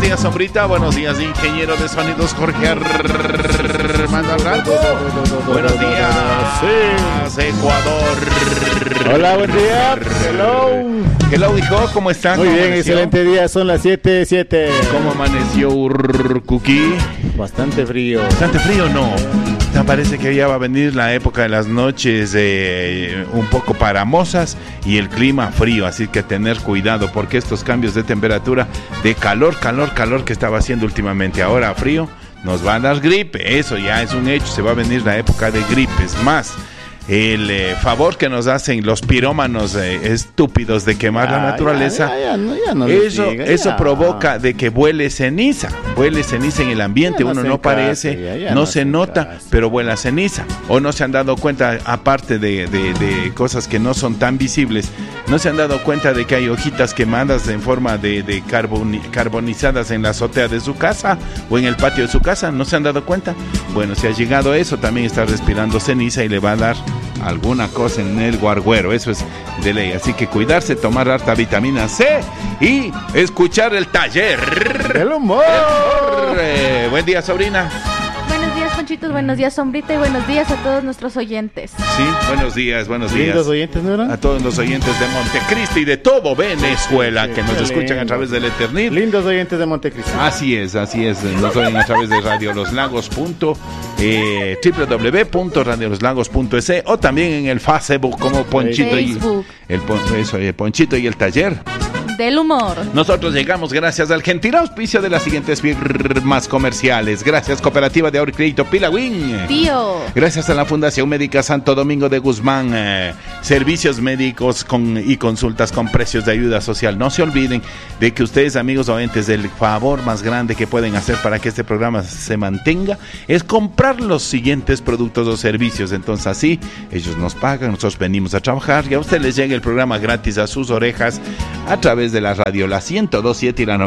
días, Sombrita. Buenos días, ingeniero de sonidos Jorge Armando Alvarado. Buenos días, Ecuador. Hola, buen día. Hello, hijo, ¿cómo están? Muy bien, amaneció? excelente día. Son las 7:07. ¿Cómo amaneció Urcuquí? Bastante frío. ¿Bastante frío? No. Me parece que ya va a venir la época de las noches un poco paramosas y el clima frío, así que tener cuidado porque estos cambios de temperatura, de calor que estaba haciendo últimamente, ahora a frío, nos va a dar gripe. Eso ya es un hecho, se va a venir la época de gripes. Más el favor que nos hacen los pirómanos estúpidos de quemar la naturaleza, eso provoca de que vuele ceniza en el ambiente. Uno no parece, no se nota, pero vuela ceniza. O no se han dado cuenta, aparte de cosas que no son tan visibles, no se han dado cuenta de que hay hojitas quemadas en forma de carbonizadas en la azotea de su casa o en el patio de su casa. ¿No se han dado cuenta? Bueno, si ha llegado eso, también está respirando ceniza y le va a dar alguna cosa en el guarguero. Eso es de ley. Así que cuidarse, tomar harta vitamina C y escuchar el taller del humor. Buen día, sobrina. Buenos días, Ponchitos, buenos días, Sombrita, y buenos días a todos nuestros oyentes. Sí, buenos días. ¿Lindos oyentes, no eran? A todos los oyentes de Montecristi y de todo Venezuela que nos escuchan a través del Eternit. Lindos oyentes de Montecristi. Así es. Nos oyen a través de www.radioloslagos.es o también en el Facebook como Ponchito Ponchito y el taller del humor. Nosotros llegamos gracias al gentil auspicio de las siguientes firmas comerciales. Gracias Cooperativa de Ahorro y Crédito Pilawin. Tío. Gracias a la Fundación Médica Santo Domingo de Guzmán. Servicios médicos y consultas con precios de ayuda social. No se olviden de que ustedes, amigos oyentes, el favor más grande que pueden hacer para que este programa se mantenga es comprar los siguientes productos o servicios. Entonces así ellos nos pagan, nosotros venimos a trabajar y a ustedes les llega el programa gratis a sus orejas a través de la radio, la 102.7 y la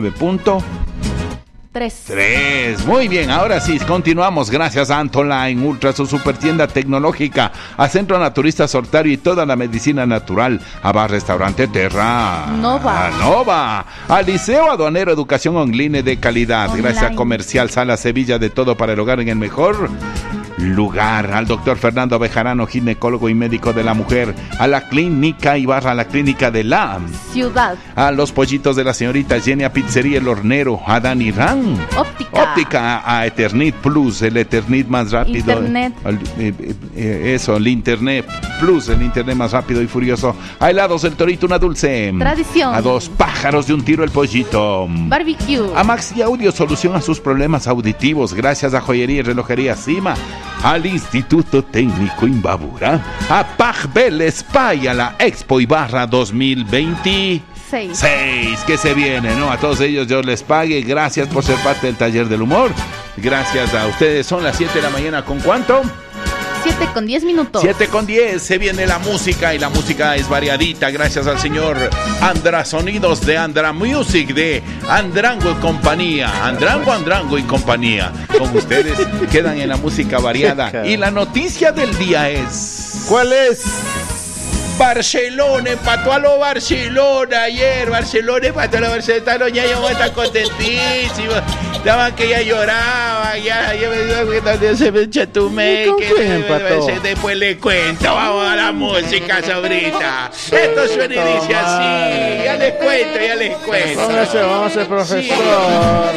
99.3. Muy bien, ahora sí, continuamos gracias a Antoline Ultra, su super tienda tecnológica, a Centro Naturista Sortario y toda la medicina natural, a Bar Restaurante Terra Nova, a Liceo Aduanero Educación Online de calidad, gracias a Comercial Sala Sevilla, de todo para el hogar en el mejor lugar, al doctor Fernando Bejarano, ginecólogo y médico de la mujer, a la clínica Ibarra, la clínica de la ciudad, a los pollitos de la señorita Genia Pizzería El Hornero, a Dani Ran Óptica, a Eternit Plus, el Eternit más rápido, Internet, el Internet Plus, el Internet más rápido y furioso, a Helados El Torito, una dulce tradición, a Dos pájaros de un tiro el pollito, barbecue, a Maxi Audio, solución a sus problemas auditivos, gracias a Joyería y Relojería Cima, al Instituto Técnico Imbabura, a Pajbel Spa y a la Expo Ibarra 2026 que se viene, ¿no? A todos ellos yo les pague, gracias por ser parte del Taller del Humor, gracias a ustedes. Son las 7 de la mañana, ¿con cuánto? 7:10. 7:10, se viene la música y la música es variadita gracias al señor Andra Sonidos de Andra Music, de Andrango y compañía, Andrango y compañía. Con ustedes quedan en la música variada y la noticia del día es... ¿Cuál es? Barcelona empató a lo Barcelona ayer. Barcelona empató a lo Barcelona. Ya yo está contentísimo. Estaban que ya lloraba. Ya se me echa tu make. Después le cuento. Vamos a la música, sobrita. Esto suena y dice así. Ya les cuento. Vamos a ser profesor. Sí.